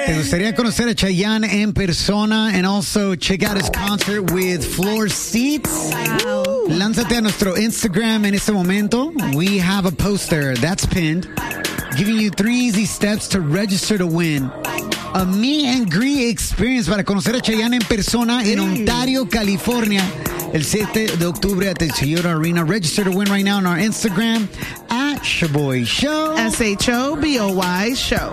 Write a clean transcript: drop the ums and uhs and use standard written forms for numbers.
¿Te gustaría conocer a Chayanne en persona and also check out his concert with floor seats? Wow. Lánzate a nuestro Instagram en este momento. We have a poster that's pinned, giving you 3 easy steps to register to win a meet and greet experience para conocer a Chayanne en persona en Ontario, California, el 7 de octubre at the Toyota Arena. Register to win right now on our Instagram at Shoboy Show. SHOBOY Show.